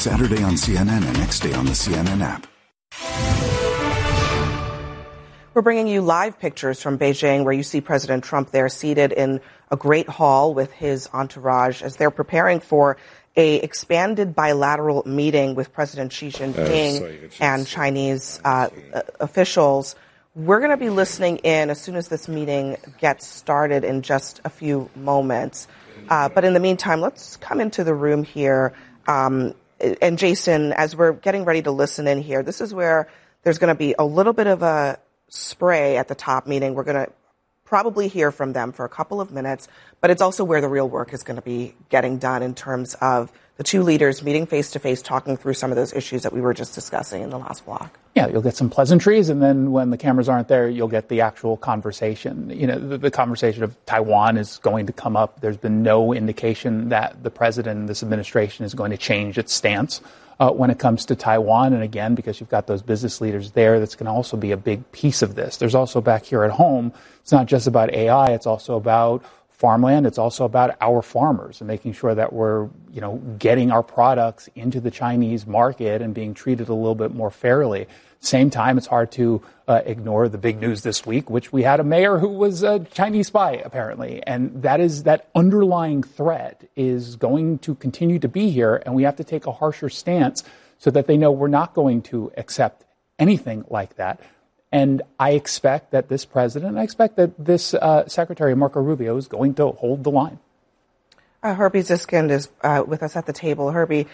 Saturday on CNN and next day on the CNN app. We're bringing you live pictures from Beijing where you see President Trump there seated in a great hall with his entourage as they're preparing for a expanded bilateral meeting with President Xi Jinping and Chinese officials. We're going to be listening in as soon as this meeting gets started in just a few moments. But in the meantime, let's come into the room here. And Jason, as we're getting ready to listen in here, this is where there's going to be a little bit of a spray at the top, meaning we're going to probably hear from them for a couple of minutes, but it's also where the real work is going to be getting done in terms of the two leaders meeting face-to-face, talking through some of those issues that we were just discussing in the last block. Yeah, you'll get some pleasantries, and then when the cameras aren't there, you'll get the actual conversation. You know, the conversation of Taiwan is going to come up. There's been no indication that the president and this administration is going to change its stance when it comes to Taiwan. And again, because you've got those business leaders there, that's going to also be a big piece of this. There's also back here at home, it's not just about AI, it's also about farmland. It's also about our farmers and making sure that we're, getting our products into the Chinese market and being treated a little bit more fairly. Same time, it's hard to ignore the big news this week, which we had a mayor who was a Chinese spy, apparently. And that underlying threat is going to continue to be here, and we have to take a harsher stance so that they know we're not going to accept anything like that. And I expect that this president, I expect that this Secretary Marco Rubio is going to hold the line. Herbie Ziskind is with us at the table. Herbie,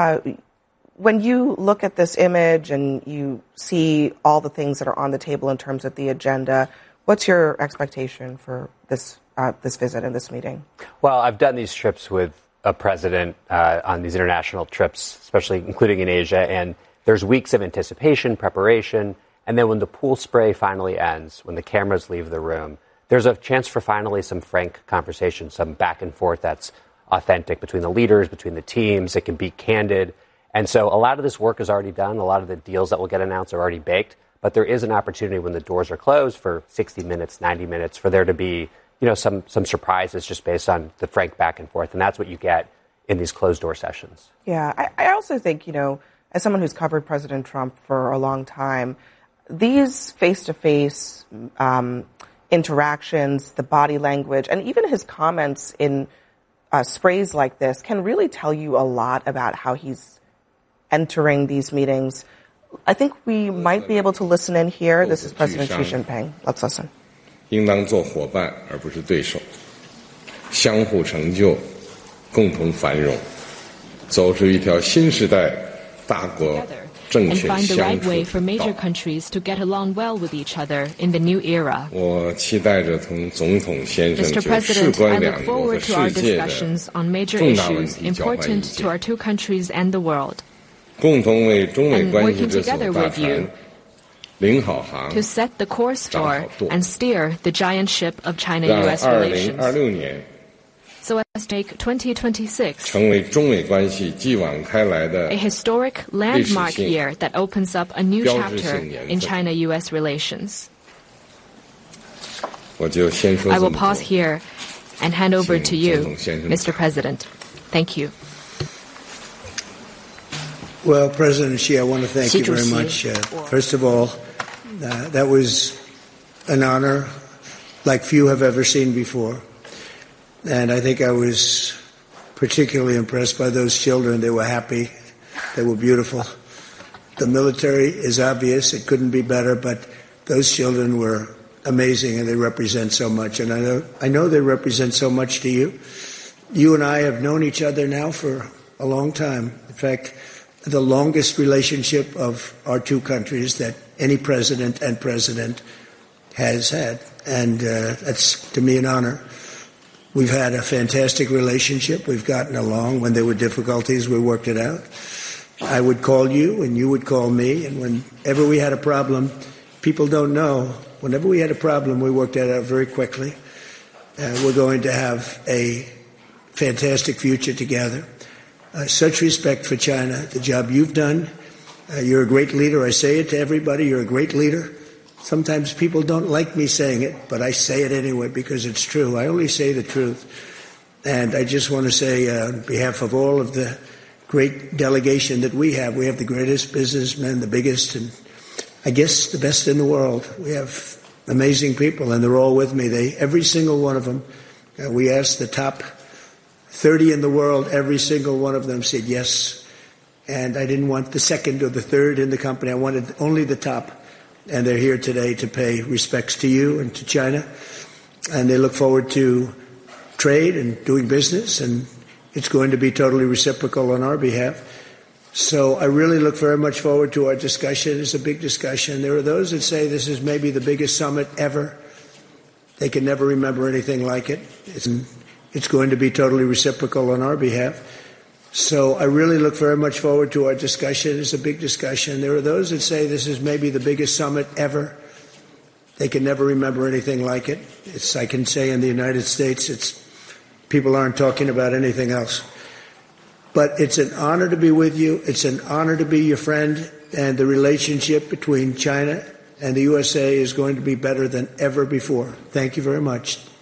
when you look at this image and you see all the things that are on the table in terms of the agenda, what's your expectation for this visit and this meeting? Well, I've done these trips with a president on these international trips, especially including in Asia, and there's weeks of anticipation, preparation, and then when the pool spray finally ends, when the cameras leave the room, there's a chance for finally some frank conversation, some back and forth that's authentic between the leaders, between the teams. It can be candid. And so a lot of this work is already done. A lot of the deals that will get announced are already baked. But there is an opportunity when the doors are closed for 60 minutes, 90 minutes, for there to be, some surprises just based on the frank back and forth. And that's what you get in these closed door sessions. Yeah, I also think, as someone who's covered President Trump for a long time, these face-to-face interactions, the body language, and even his comments in sprays like this can really tell you a lot about how he's entering these meetings. I think we might be able to listen in here. This is President Xi Jinping. Let's listen. 应当做伙伴而不是对手，相互成就，共同繁荣，走出一条新时代大国 and find the right way for major countries to get along well with each other in the new era. Mr. President, I look forward to our discussions on major issues important to our two countries and the world, and working together with you to set the course for and steer the giant ship of China-U.S. relations, so as to make 2026 a historic landmark year that opens up a new chapter in China-U.S. relations. I will pause here and hand over to you, Mr. President. Thank you. Well, President Xi, I want to thank you very much. First of all, that was an honor like few have ever seen before. And I think I was particularly impressed by those children. They were happy. They were beautiful. The military is obvious. It couldn't be better, but those children were amazing, and they represent so much. And I know they represent so much to you. You and I have known each other now for a long time. In fact, the longest relationship of our two countries that any president and president has had. And that's, to me, an honor. We've had a fantastic relationship. We've gotten along. When there were difficulties, we worked it out. I would call you, and you would call me. And whenever we had a problem, people don't know, whenever we had a problem, we worked it out very quickly. We're going to have a fantastic future together. Such respect for China, the job you've done. You're a great leader. I say it to everybody. You're a great leader. Sometimes people don't like me saying it, but I say it anyway because it's true. I only say the truth. And I just want to say on behalf of all of the great delegation that we have. We have the greatest businessmen, the biggest, and I guess the best in the world. We have amazing people, and they're all with me. Every single one of them. We asked the top 30 in the world. Every single one of them said yes. And I didn't want the second or the third in the company. I wanted only the top. And they're here today to pay respects to you and to China. And they look forward to trade and doing business. And it's going to be totally reciprocal on our behalf. So I really look very much forward to our discussion. It's a big discussion. There are those that say this is maybe the biggest summit ever. They can never remember anything like it. It's going to be totally reciprocal on our behalf. So I really look very much forward to our discussion. It's a big discussion. There are those that say this is maybe the biggest summit ever. They can never remember anything like it. I can say in the United States, people aren't talking about anything else. But it's an honor to be with you. It's an honor to be your friend. And the relationship between China and the USA is going to be better than ever before. Thank you very much.